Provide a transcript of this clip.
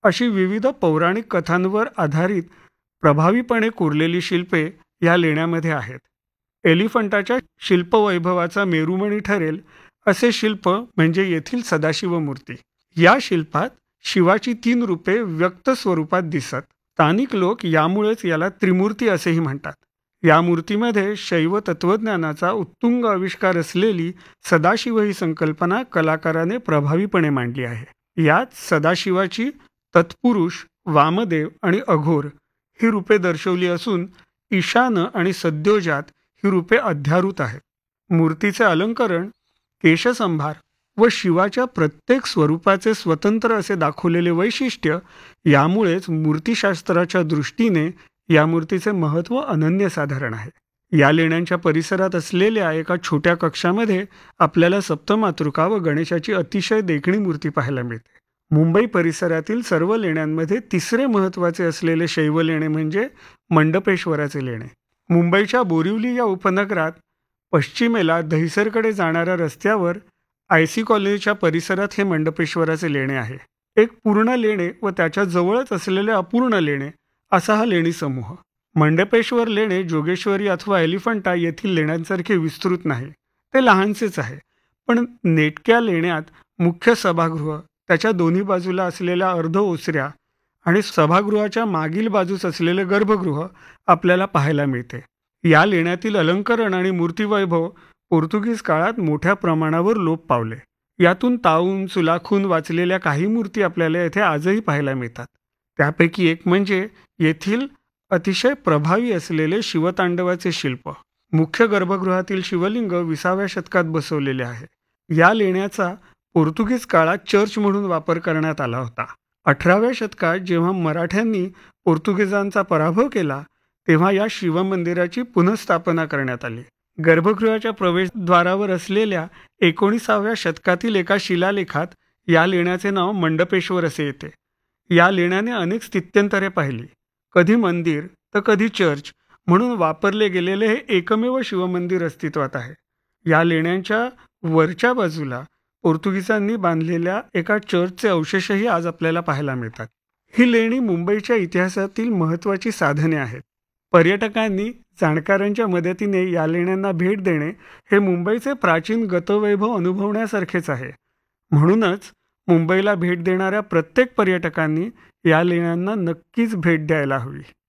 अशी विविध पौराणिक कथांवर आधारित प्रभावीपणे कोरलेली शिल्पे या लेण्यामध्ये आहेत. एलिफंटाच्या शिल्पवैभवाचा मेरुमणी ठरेल असे शिल्प म्हणजे येथील सदाशिव मूर्ती. या शिल्पात शिवाची 3 रूपे व्यक्त स्वरूपात दिसत. स्थानिक लोक यामुळेच याला त्रिमूर्ती असेही म्हणतात. या मूर्तीमध्ये शैव तत्वज्ञानाचा उत्तुंग आविष्कार असलेली सदाशिव ही संकल्पना कलाकाराने प्रभावीपणे मांडली आहे. यात सदाशिवाची तत्पुरुष, वामदेव आणि अघोर ही रूपे दर्शवली असून ईशान आणि सद्योजात ही रूपे अध्यारूत आहेत. मूर्तीचे अलंकरण, केशसंभार व शिवाच्या प्रत्येक स्वरूपाचे स्वतंत्र असे दाखवलेले वैशिष्ट्य यामुळेच मूर्तिशास्त्राच्या दृष्टीने या मूर्तीचे महत्त्व अनन्यसाधारण आहे. या लेण्यांच्या परिसरात असलेल्या एका छोट्या कक्षामध्ये आपल्याला सप्तमातृका व गणेशाची अतिशय देखणी मूर्ती पाहायला मिळते. मुंबई परिसरातील सर्व लेण्यांमध्ये तिसरे महत्त्वाचे असलेले शैव लेणे म्हणजे मंडपेश्वराचे लेणे. मुंबईच्या बोरिवली या उपनगरात पश्चिमेला दहिसरकडे जाणाऱ्या रस्त्यावर आयसी कॉलनीच्या परिसरात हे मंडपेश्वराचे लेणे आहे. एक पूर्ण लेणे व त्याच्या जवळच असलेले अपूर्ण लेणे असा हा लेणी समूह. मंडपेश्वर लेणे जोगेश्वरी अथवा एलिफंटा येथील लेण्यांसारखे विस्तृत नाही. ते लहानसेच आहे. पण नेटक्या लेण्यात मुख्य सभागृह, त्याच्या दोन्ही बाजूला असलेल्या अर्ध ओसऱ्या आणि सभागृहाच्या मागील बाजूस असलेले गर्भगृह आपल्याला पाहायला मिळते. या लेण्यातील अलंकरण आणि मूर्तिवैभव पोर्तुगीज काळात मोठ्या प्रमाणावर लोप पावले. यातून तावून सुलाखून वाचलेल्या काही मूर्ती आपल्याला येथे आजही पाहायला मिळतात. त्यापैकी एक म्हणजे येथील अतिशय प्रभावी असलेले शिवतांडवाचे शिल्प. मुख्य गर्भगृहातील शिवलिंग 20व्या शतकात बसवलेले आहे. या लेण्याचा पोर्तुगीज काळात चर्च म्हणून वापर करण्यात आला होता. 18व्या शतकात जेव्हा मराठ्यांनी पोर्तुगीजांचा पराभव केला तेव्हा या शिवमंदिराची पुनःस्थापना करण्यात आली. गर्भगृहाच्या प्रवेशद्वारावर असलेल्या 19व्या शतकातील एका शिलालेखात या लेण्याचे नाव मंडपेश्वर असे येते. या लेण्याने अनेक स्थित्यंतरे पाहिली. कधी मंदिर तर कधी चर्च म्हणून वापरले गेलेले हे एकमेव शिवमंदिर अस्तित्वात आहे. या लेण्यांच्या वरच्या बाजूला पोर्तुगीजांनी बांधलेल्या एका चर्चचे अवशेषही आज आपल्याला पाहायला मिळतात. ही लेणी मुंबईच्या इतिहासातील महत्त्वाची साधने आहेत. पर्यटकांनी जाणकारांच्या मदतीने या लेण्यांना भेट देणे हे मुंबईचे प्राचीन गतवैभव अनुभवण्यासारखेच आहे. म्हणूनच मुंबईला भेट देणाऱ्या प्रत्येक पर्यटकांनी या लेण्यांना नक्कीच भेट द्यायला हवी.